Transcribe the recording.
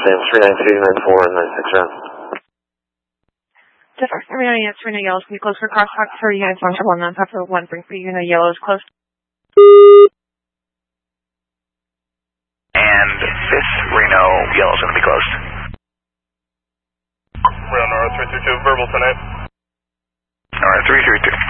same, 392, 94, and 96 round. Different. Reno unit, Reno Yellow, can you close for crosswalk 30 units, 1 Pepper 1, bring for Reno Yellow is close. And this Reno Yellow is going to be closed. Reno North 322, verbal tonight. Alright, 332.